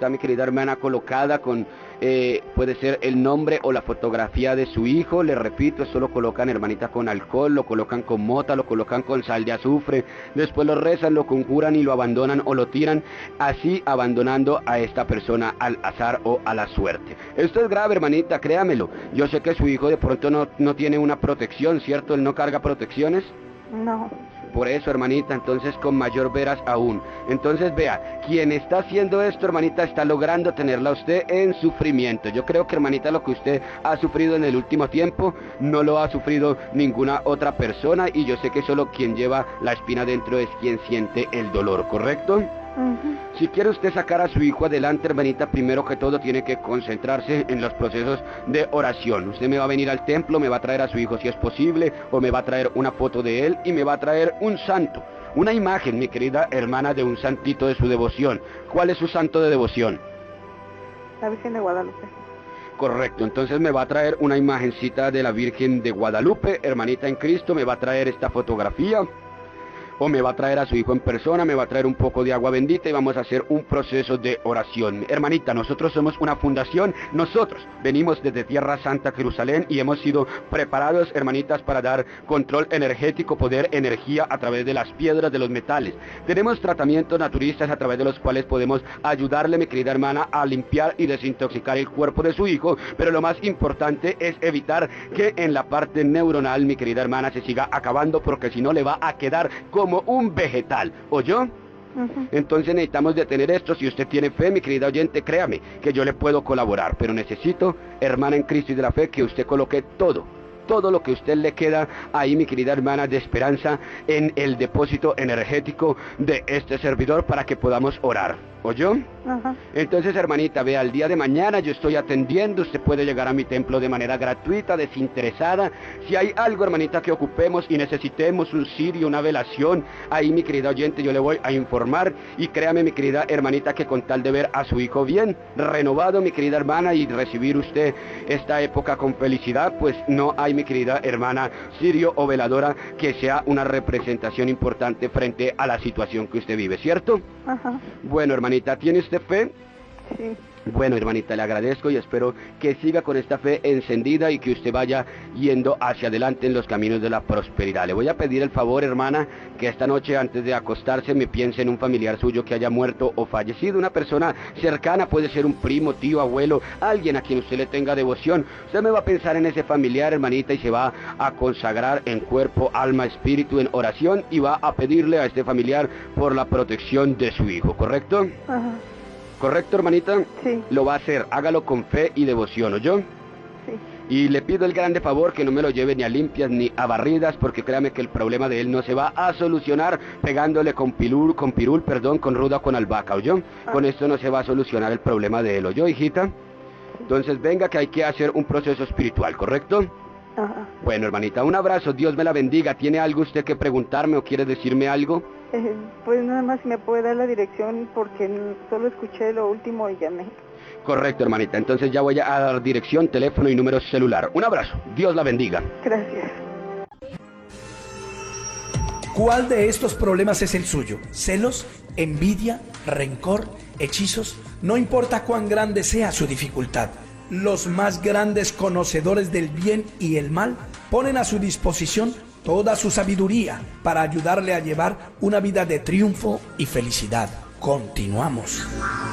está, mi querida hermana, colocada con, puede ser el nombre o la fotografía de su hijo. Le repito, esto lo colocan, hermanita, con alcohol, lo colocan con mota, lo colocan con sal de azufre, después lo rezan, lo conjuran y lo abandonan o lo tiran, así abandonando a esta persona al azar o a la suerte. Esto es grave, hermanita, créamelo. Yo sé que su hijo de pronto no tiene una protección, ¿cierto? Él no carga protecciones. No. Por eso, hermanita, entonces con mayor veras aún. Entonces vea, quien está haciendo esto, hermanita, está logrando tenerla a usted en sufrimiento. Yo creo que, hermanita, lo que usted ha sufrido en el último tiempo no lo ha sufrido ninguna otra persona, y yo sé que solo quien lleva la espina dentro es quien siente el dolor, ¿correcto? Si quiere usted sacar a su hijo adelante, hermanita, primero que todo tiene que concentrarse en los procesos de oración. Usted me va a venir al templo, me va a traer a su hijo si es posible, o me va a traer una foto de él y me va a traer un santo, una imagen, mi querida hermana, de un santito de su devoción. ¿Cuál es su santo de devoción? La Virgen de Guadalupe. Correcto, entonces me va a traer una imagencita de la Virgen de Guadalupe, hermanita en Cristo, me va a traer esta fotografía, o me va a traer a su hijo en persona, me va a traer un poco de agua bendita y vamos a hacer un proceso de oración. Hermanita, nosotros somos una fundación, nosotros venimos desde Tierra Santa, Jerusalén, y hemos sido preparados, hermanitas, para dar control energético, poder, energía a través de las piedras, de los metales. Tenemos tratamientos naturistas a través de los cuales podemos ayudarle, mi querida hermana, a limpiar y desintoxicar el cuerpo de su hijo, pero lo más importante es evitar que en la parte neuronal, mi querida hermana, se siga acabando, porque si no le va a quedar como un vegetal, ¿oyó? Entonces necesitamos detener esto. Si usted tiene fe, mi querida oyente, créame que yo le puedo colaborar, pero necesito, hermana en Cristo y de la fe, que usted coloque todo lo que a usted le queda ahí, mi querida hermana, de esperanza en el depósito energético de este servidor para que podamos orar. ¿Oyó? Entonces, hermanita, vea, el día de mañana yo estoy atendiendo, usted puede llegar a mi templo de manera gratuita, desinteresada. Si hay algo, hermanita, que ocupemos y necesitemos un cirio, una velación, ahí, mi querida oyente, yo le voy a informar, y créame, mi querida hermanita, que con tal de ver a su hijo bien, renovado, mi querida hermana, y recibir usted esta época con felicidad, pues no hay, mi querida hermana, cirio o veladora que sea una representación importante frente a la situación que usted vive, ¿cierto? Bueno, hermanita, ¿tiene usted fe? Sí. Bueno, hermanita, le agradezco y espero que siga con esta fe encendida y que usted vaya yendo hacia adelante en los caminos de la prosperidad. Le voy a pedir el favor, hermana, que esta noche antes de acostarse me piense en un familiar suyo que haya muerto o fallecido, una persona cercana, puede ser un primo, tío, abuelo, alguien a quien usted le tenga devoción. Usted me va a pensar en ese familiar, hermanita, y se va a consagrar en cuerpo, alma, espíritu, en oración, y va a pedirle a este familiar por la protección de su hijo, ¿correcto? ¿Correcto, hermanita? Sí. Lo va a hacer, hágalo con fe y devoción, ¿oyó? Sí. Y le pido el grande favor que no me lo lleve ni a limpias ni a barridas, porque créame que el problema de él no se va a solucionar pegándole con pirul, con ruda o con albahaca, ¿oyó? Con esto no se va a solucionar el problema de él, ¿oyó, hijita? Entonces venga, que hay que hacer un proceso espiritual, ¿correcto? Bueno, hermanita, un abrazo, Dios me la bendiga. ¿Tiene algo usted que preguntarme o quiere decirme algo? Pues nada más si me puede dar la dirección, porque solo escuché lo último y llamé. Correcto, hermanita, entonces ya voy a dar dirección, teléfono y número celular. Un abrazo, Dios la bendiga. Gracias. ¿Cuál de estos problemas es el suyo? ¿Celos? ¿Envidia? ¿Rencor? ¿Hechizos? No importa cuán grande sea su dificultad. Los más grandes conocedores del bien y el mal ponen a su disposición toda su sabiduría para ayudarle a llevar una vida de triunfo y felicidad. Continuamos.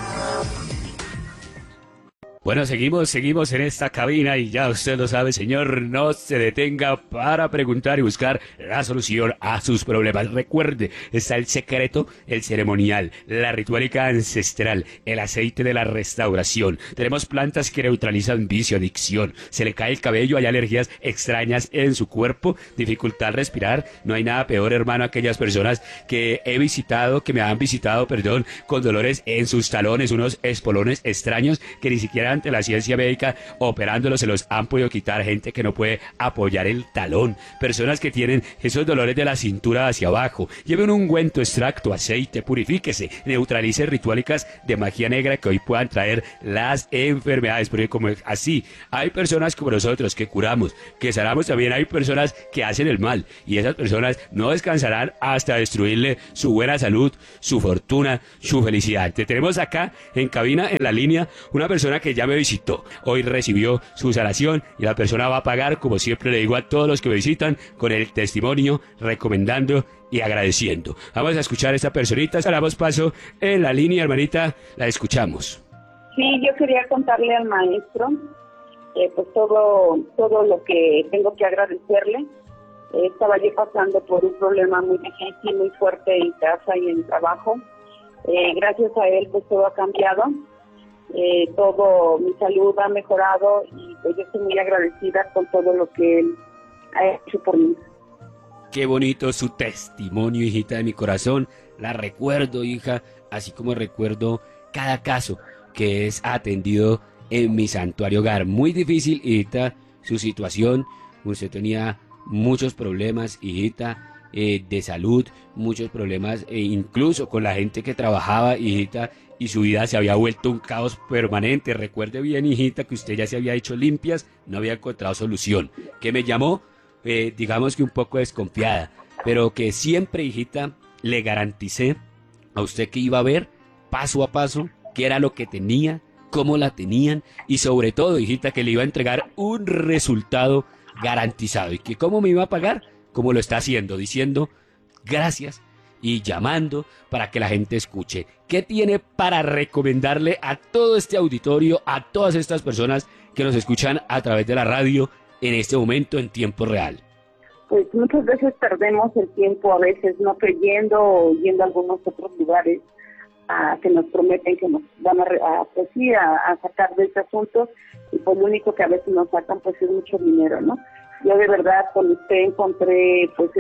Bueno, seguimos en esta cabina y ya usted lo sabe, señor, no se detenga para preguntar y buscar la solución a sus problemas. Recuerde, está el secreto, el ceremonial, la ritualística ancestral, el aceite de la restauración. Tenemos plantas que neutralizan vicio, adicción, se le cae el cabello, hay alergias extrañas en su cuerpo, dificultad al respirar. No hay nada peor, hermano, aquellas personas que me han visitado, con dolores en sus talones, unos espolones extraños que ni siquiera mediante la ciencia médica, operándolos, se los han podido quitar. Gente que no puede apoyar el talón, personas que tienen esos dolores de la cintura hacia abajo. Lleve un ungüento, extracto, aceite, purifíquese, neutralice rituálicas de magia negra que hoy puedan traer las enfermedades, porque como así hay personas como nosotros que curamos, que sanamos, también hay personas que hacen el mal, y esas personas no descansarán hasta destruirle su buena salud, su fortuna, su felicidad. Te tenemos acá en cabina, en la línea, una persona que ya me visitó, hoy recibió su sanación, y la persona va a pagar, como siempre le digo a todos los que me visitan, con el testimonio, recomendando y agradeciendo. Vamos a escuchar a esta personita, damos paso en la línea, hermanita, la escuchamos. Sí, yo quería contarle al maestro pues todo lo que tengo que agradecerle. Estaba yo pasando por un problema muy difícil, muy fuerte en casa y en trabajo. Gracias a él pues todo ha cambiado, todo mi salud ha mejorado, y pues yo estoy muy agradecida con todo lo que él ha hecho por mí. Qué bonito su testimonio, hijita de mi corazón. La recuerdo, hija, así como recuerdo cada caso que es atendido en mi santuario hogar. Muy difícil, hijita, su situación. Usted tenía muchos problemas, hijita, de salud, muchos problemas, incluso con la gente que trabajaba, hijita, y su vida se había vuelto un caos permanente. Recuerde bien, hijita, que usted ya se había hecho limpias, no había encontrado solución. Que me llamó, digamos que un poco desconfiada, pero que siempre, hijita, le garanticé a usted que iba a ver paso a paso qué era lo que tenía, cómo la tenían, y sobre todo, hijita, que le iba a entregar un resultado garantizado. Y que cómo me iba a pagar, como lo está haciendo, diciendo gracias y llamando para que la gente escuche. ¿Qué tiene para recomendarle a todo este auditorio, a todas estas personas que nos escuchan a través de la radio en este momento en tiempo real? Pues muchas veces perdemos el tiempo, a veces no creyendo o yendo a algunos otros lugares que nos prometen que nos van a sacar de este asunto, y pues lo único que a veces nos sacan pues es mucho dinero, ¿no? Yo de verdad con usted encontré pues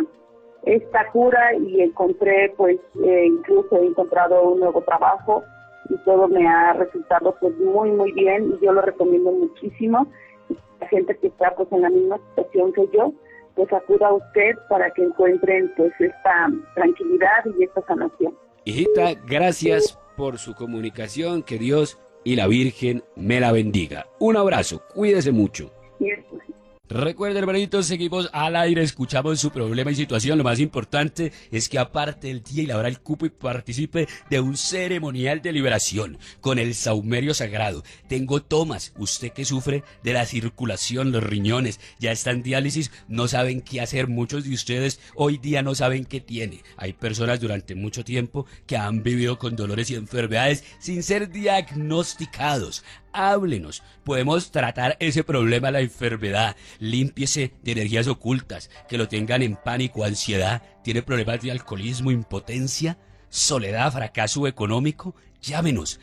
esta cura, y encontré pues incluso he encontrado un nuevo trabajo, y todo me ha resultado pues muy muy bien, y yo lo recomiendo muchísimo. La gente que está pues en la misma situación que yo, pues acuda a usted para que encuentren pues esta tranquilidad y esta sanación. Hijita, gracias por su comunicación, que Dios y la Virgen me la bendiga. Un abrazo, cuídese mucho. Recuerden, hermanitos, seguimos al aire, escuchamos su problema y situación. Lo más importante es que aparte el día y la hora el cupo y participe de un ceremonial de liberación con el saumerio sagrado. Tengo tomas, usted que sufre de la circulación, los riñones, ya está en diálisis, no saben qué hacer. Muchos de ustedes hoy día no saben qué tiene. Hay personas durante mucho tiempo que han vivido con dolores y enfermedades sin ser diagnosticados. Háblenos, podemos tratar ese problema, la enfermedad. Límpiese de energías ocultas que lo tengan en pánico, ansiedad, tiene problemas de alcoholismo, impotencia, soledad, fracaso económico. Llámenos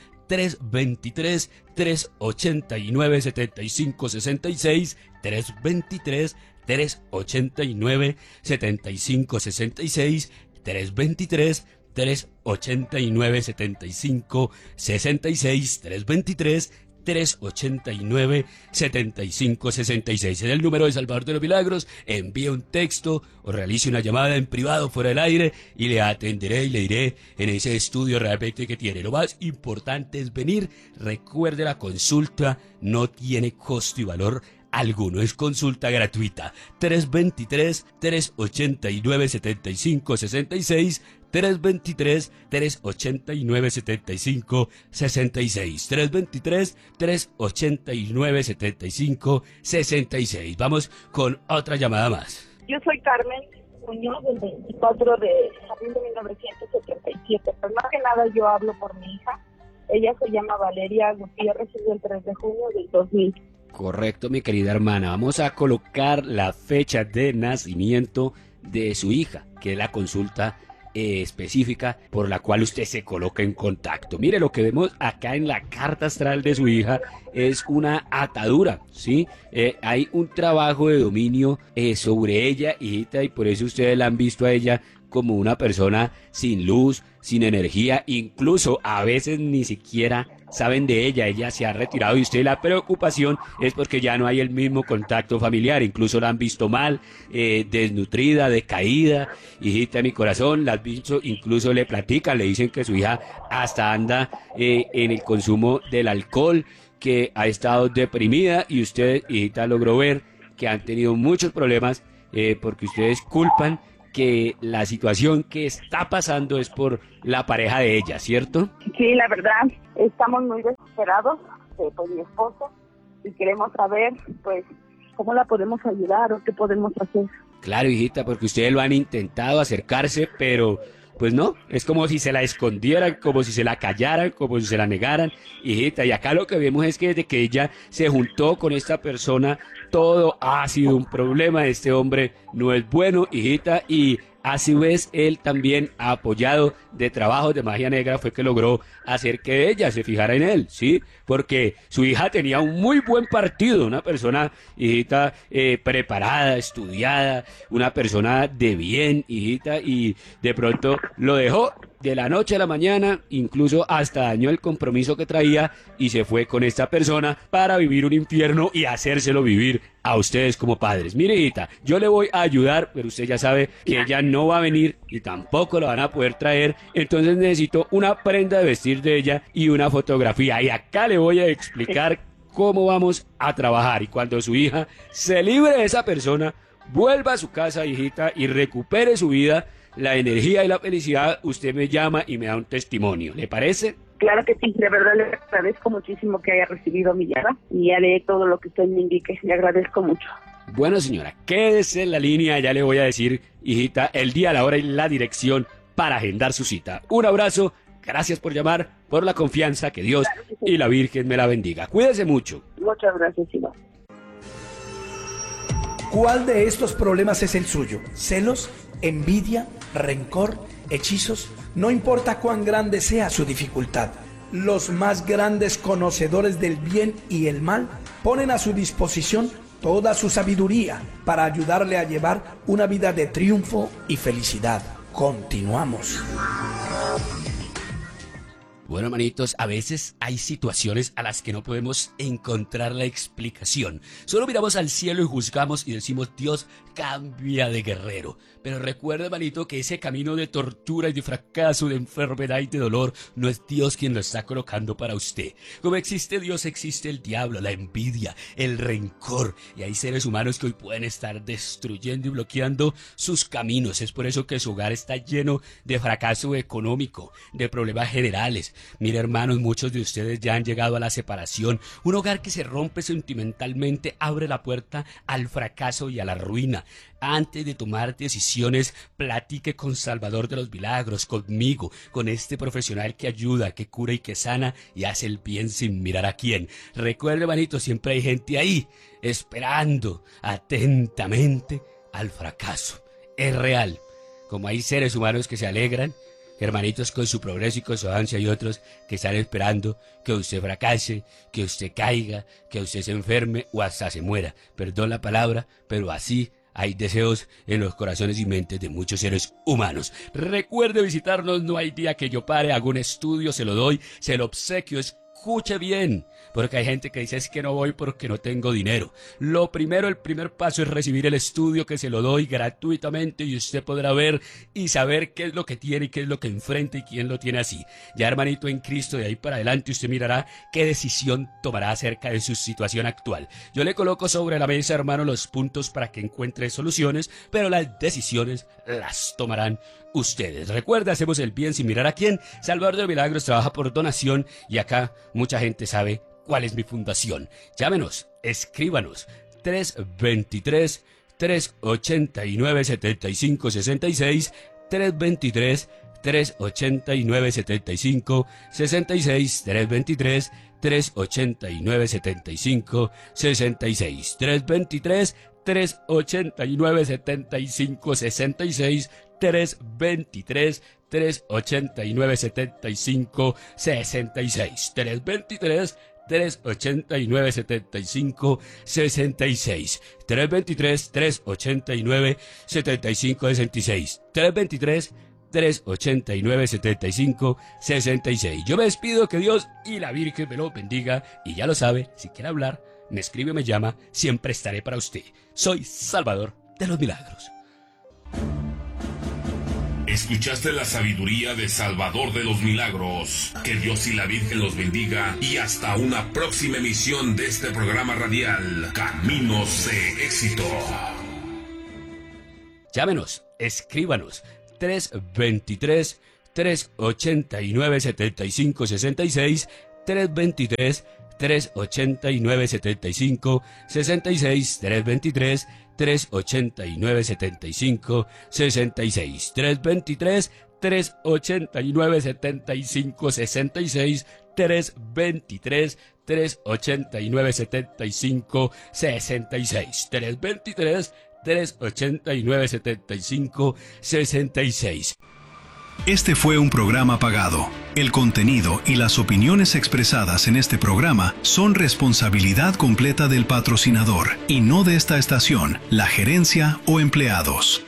323-389-7566, 323-389-7566, 323-389-7566, 323-389-7566. Es el número de Salvador de los Milagros. Envíe un texto o realice una llamada en privado fuera del aire y le atenderé y le diré en ese estudio realmente que tiene. Lo más importante es venir. Recuerde, la consulta no tiene costo y valor alguno, es consulta gratuita. 323-389-7566, 323-389-7566, 323-389-7566. Vamos con otra llamada más. Yo soy Carmen Muñoz, del 24 de abril de 1977. Pues más que nada yo hablo por mi hija. Ella se llama Valeria Gutiérrez, es del 3 de junio del 2000. Correcto, mi querida hermana. Vamos a colocar la fecha de nacimiento de su hija, que es la consulta específica por la cual usted se coloca en contacto. Mire, lo que vemos acá en la carta astral de su hija es una atadura, ¿sí? Hay un trabajo de dominio sobre ella, hijita, y por eso ustedes la han visto a ella como una persona sin luz, sin energía, incluso a veces ni siquiera saben de ella se ha retirado y usted la preocupación es porque ya no hay el mismo contacto familiar, incluso la han visto mal, desnutrida, decaída, hijita de mi corazón, la han visto, incluso le platican, le dicen que su hija hasta anda en el consumo del alcohol, que ha estado deprimida y usted, hijita, logró ver que han tenido muchos problemas porque ustedes culpan que la situación que está pasando es por la pareja de ella, ¿cierto? Sí, la verdad, estamos muy desesperados por mi esposo y queremos saber, pues, cómo la podemos ayudar o qué podemos hacer. Claro, hijita, porque ustedes lo han intentado acercarse, pero pues no, es como si se la escondieran, como si se la callaran, como si se la negaran, hijita, y acá lo que vemos es que desde que ella se juntó con esta persona, todo ha sido un problema, este hombre no es bueno, hijita, y a su vez él también ha apoyado de trabajos de magia negra, fue que logró hacer que ella se fijara en él, ¿sí? Porque su hija tenía un muy buen partido, una persona, hijita, preparada, estudiada, una persona de bien, hijita, y de pronto lo dejó de la noche a la mañana, incluso hasta dañó el compromiso que traía y se fue con esta persona para vivir un infierno y hacérselo vivir a ustedes como padres. Mire, hijita, yo le voy a ayudar, pero usted ya sabe que ella no va a venir y tampoco la van a poder traer, entonces necesito una prenda de vestir de ella y una fotografía. Y acá le voy a explicar cómo vamos a trabajar. Y cuando su hija se libre de esa persona, vuelva a su casa, hijita, y recupere su vida, la energía y la felicidad, usted me llama y me da un testimonio. ¿Le parece? Claro que sí, de verdad le agradezco muchísimo que haya recibido mi llamada y haré todo lo que usted me indique. Le agradezco mucho. Bueno, señora, quédese en la línea, ya le voy a decir, hijita, el día, la hora y la dirección para agendar su cita. Un abrazo, gracias por llamar, por la confianza, que Dios y la Virgen me la bendiga. Cuídese mucho. Muchas gracias, Iván. ¿Cuál de estos problemas es el suyo? ¿Celos, envidia, rencor, hechizos? No importa cuán grande sea su dificultad. Los más grandes conocedores del bien y el mal ponen a su disposición toda su sabiduría para ayudarle a llevar una vida de triunfo y felicidad. Continuamos. Bueno, hermanitos, a veces hay situaciones a las que no podemos encontrar la explicación. Solo miramos al cielo y juzgamos y decimos, Dios, cambia de guerrero. Pero recuerda, hermanito, que ese camino de tortura y de fracaso, de enfermedad y de dolor, no es Dios quien lo está colocando para usted. Como existe Dios, existe el diablo, la envidia, el rencor. Y hay seres humanos que hoy pueden estar destruyendo y bloqueando sus caminos. Es por eso que su hogar está lleno de fracaso económico, de problemas generales. Mira, hermanos, muchos de ustedes ya han llegado a la separación. Un hogar que se rompe sentimentalmente abre la puerta al fracaso y a la ruina. Antes de tomar decisiones, platique con Salvador de los Milagros, conmigo, con este profesional que ayuda, que cura y que sana y hace el bien sin mirar a quién. Recuerde, hermanito, siempre hay gente ahí, esperando atentamente al fracaso. Es real. Como hay seres humanos que se alegran, hermanitos, con su progreso y con su avance, hay otros que están esperando que usted fracase, que usted caiga, que usted se enferme o hasta se muera. Perdón la palabra, pero así hay deseos en los corazones y mentes de muchos seres humanos. Recuerde visitarnos, no hay día que yo pare, hago un estudio, se lo doy, se lo obsequio, escuche bien, porque hay gente que dice es que no voy porque no tengo dinero. Lo primero, el primer paso es recibir el estudio, que se lo doy gratuitamente y usted podrá ver y saber qué es lo que tiene y qué es lo que enfrenta y quién lo tiene así. Ya, hermanito, en Cristo, de ahí para adelante usted mirará qué decisión tomará acerca de su situación actual. Yo le coloco sobre la mesa, hermano, los puntos para que encuentre soluciones, pero las decisiones las tomarán ustedes. Recuerda, hacemos el bien sin mirar a quién. Salvador de los Milagros trabaja por donación y acá mucha gente sabe cuál es mi fundación. Llámenos, escríbanos 323-389-7566, 323-389-7566, 323-389-7566, 323-389-7566, 323-389-7566, 323 323-389-7566. 323-389-7566. 323-389-7566. Yo me despido, que Dios y la Virgen me lo bendiga. Y ya lo sabe, si quiere hablar, me escribe o me llama, siempre estaré para usted. Soy Salvador de los Milagros. Escuchaste la sabiduría de Salvador de los Milagros. Que Dios y la Virgen los bendiga y hasta una próxima emisión de este programa radial, Caminos de Éxito. Llámenos, escríbanos, 323-389-7566, 323-389-7566, 323-389-7566, 323-389-7566, 323-389-7566, 323-389-7566. Este fue un programa pagado. El contenido y las opiniones expresadas en este programa son responsabilidad completa del patrocinador y no de esta estación, la gerencia o empleados.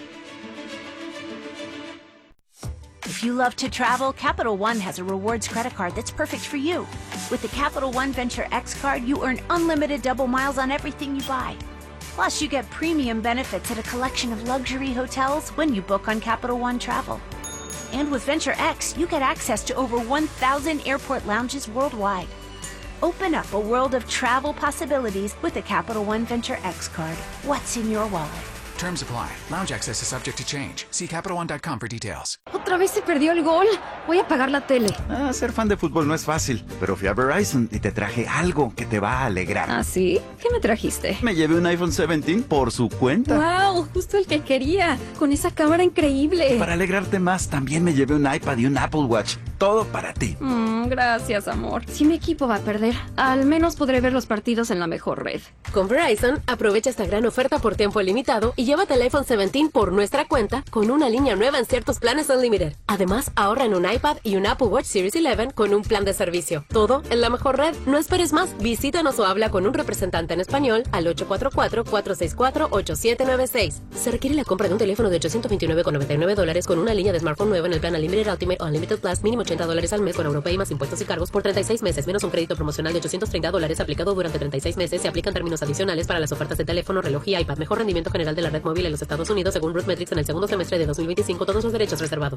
If you love to travel, Capital One has a rewards credit card that's perfect for you. With the Capital One Venture X card, you earn unlimited double miles on everything you buy. Plus, you get premium benefits at a collection of luxury hotels when you book on Capital One Travel. And with Venture X, you get access to over 1,000 airport lounges worldwide. Open up a world of travel possibilities with the Capital One Venture X card. What's in your wallet? Terms apply. Lounge access is subject to change. See CapitalOne.com for details. ¿Otra vez se perdió el gol? Voy a apagar la tele. Ser fan de fútbol no es fácil, pero fui a Verizon y te traje algo que te va a alegrar. ¿Ah, sí? ¿Qué me trajiste? Me llevé un iPhone 17 por su cuenta. ¡Wow! Justo el que quería. Con esa cámara increíble. Para alegrarte más, también me llevé un iPad y un Apple Watch. Todo para ti. Gracias, amor. Si mi equipo va a perder, al menos podré ver los partidos en la mejor red. Con Verizon, aprovecha esta gran oferta por tiempo limitado y llévate el iPhone 17 por nuestra cuenta con una línea nueva en ciertos planes Unlimited. Además, ahorra en un iPad y un Apple Watch Series 11 con un plan de servicio. Todo en la mejor red. No esperes más. Visítanos o habla con un representante en español al 844-464-8796. Se requiere la compra de un teléfono de $829,99 con una línea de smartphone nueva en el plan Unlimited Ultimate o Unlimited Plus, mínimo $80 al mes con AuroPay más impuestos y cargos por 36 meses, menos un crédito promocional de $830 aplicado durante 36 meses. Se aplican términos adicionales para las ofertas de teléfono, reloj y iPad. Mejor rendimiento general de la red móvil en los Estados Unidos según RootMetrics en el segundo semestre de 2025. Todos los derechos reservados.